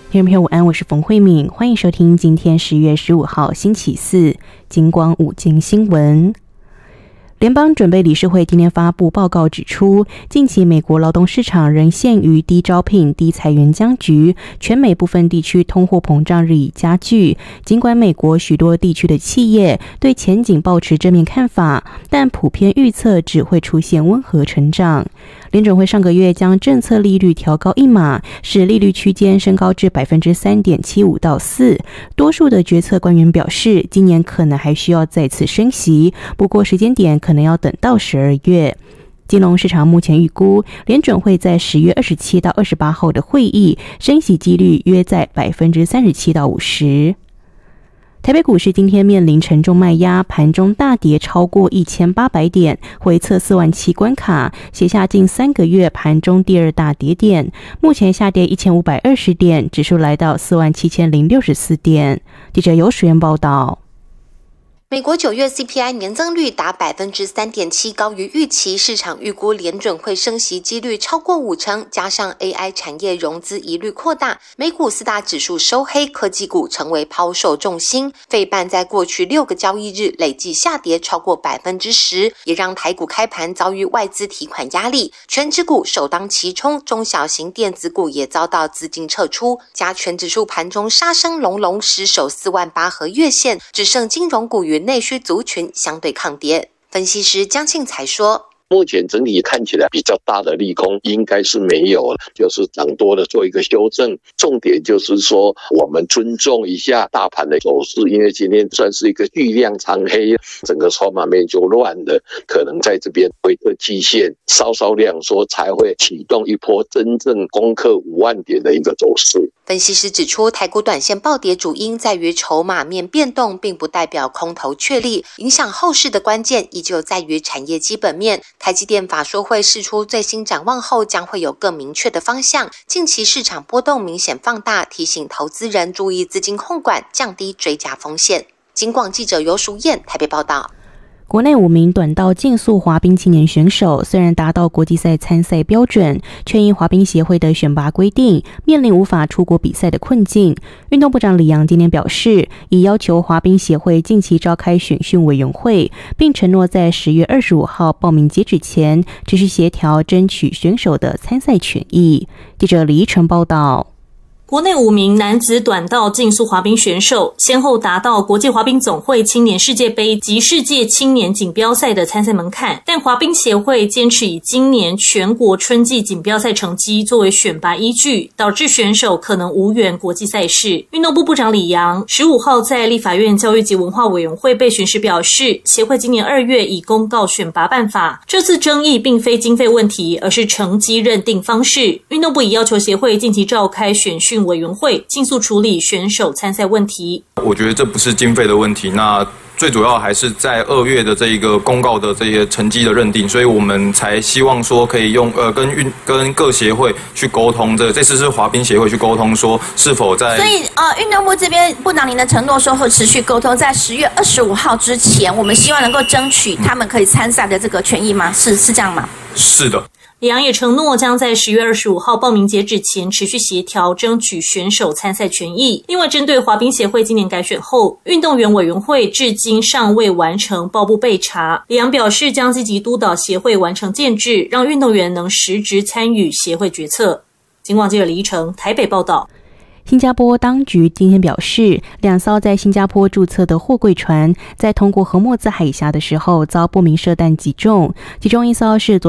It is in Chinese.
听众朋友午安，我是冯慧敏，欢迎收听今天10月15号星期四金光午间新闻。联邦准备理事会今天发布报告指出，近期美国劳动市场仍陷于低招聘、低裁员僵局，全美部分地区通货膨胀日益加剧。尽管美国许多地区的企业对前景抱持正面看法，但普遍预测只会出现温和成长。联准会上个月将政策利率调高一码，使利率区间升高至 3.75% 到 4%。多数的决策官员表示，今年可能还需要再次升息，不过时间点可能要等到12月。金融市场目前预估，联准会在10月27到28号的会议升息几率约在 37% 到 50%。台北股市今天面临沉重卖压，盘中大跌超过1800点，回测47000关卡，写下近3个月盘中第二大跌点。目前下跌1520点，指数来到47064点。记者游淑媛报道。 美国9月 CPI 年增率达 3.7%， 高于预期，市场预估联准会升息几率超过50%，加上 AI 产业融资疑虑扩大，美股4大指数收黑，科技股成为抛售重心。费半在过去6个交易日累计下跌超过 10%， 也让台股开盘遭遇外资提款压力，全指股首当其冲，中小型电子股也遭到资金撤出，加权指数盘中杀声隆隆，失守48000和月线，只剩金融股与内需族群相对抗跌。分析师江庆才说， 目前整体看起来比较大的利空应该是没有了，就是涨多了做一个修正。重点就是说，我们尊重一下大盘的走势，因为今天算是一个巨量长黑，整个筹码面就乱了，可能在这边回测季线稍稍量缩，才会启动一波真正攻克5万点的一个走势。 分析师指出，台股短线暴跌主因在于筹码面变动，并不代表空头确立，影响后市的关键依旧在于产业基本面。台积电法说会释出最新展望后，将会有更明确的方向。近期市场波动明显放大，提醒投资人注意资金控管，降低追加风险。金广记者游淑燕台北报道。 国内5名短道竞速滑冰青年选手虽然达到国际赛参赛标准，却因滑冰协会的选拔规定，面临无法出国比赛的困境。运动部长李洋今天表示，已要求滑冰协会近期召开选训委员会，并承诺在10月25号报名截止前，持续协调争取选手的参赛权益。记者李依晨报道。 国内5名男子短道竞速滑冰选手先后达到国际滑冰总会青年世界杯及世界青年锦标赛的参赛门槛，但滑冰协会坚持以今年全国春季锦标赛成绩作为选拔依据，导致选手可能无缘国际赛事。运动部部长李洋15号在立法院教育及文化委员会备询时表示，协会今年2月已公告选拔办法，这次争议并非经费问题，而是成绩认定方式。运动部已要求协会近期召开选训委员会，尽速处理选手参赛问题。 我觉得这不是经费的问题，那最主要还是在2月的这一个公告的这些成绩的认定，所以我们才希望说可以用跟各协会去沟通，这次是滑冰协会去沟通说是否在。 所以运动部这边部长您的承诺说会持续沟通，在10月25号之前，我们希望能够争取他们可以参赛的这个权益吗？是这样吗？ 是的。 李洋也承诺将在10月25号报名截止前持续协调，争取选手参赛权益。另外，针对滑冰协会今年改选后，运动员委员会至今尚未完成报部备查。李洋表示，将积极督导协会完成建制，让运动员能实质参与协会决策。金广记者李依晨台北报道。 新加坡当局今天表示，2艘在新加坡注册的货柜船在通过荷默兹海峡的时候遭不明射弹击中，其中1艘是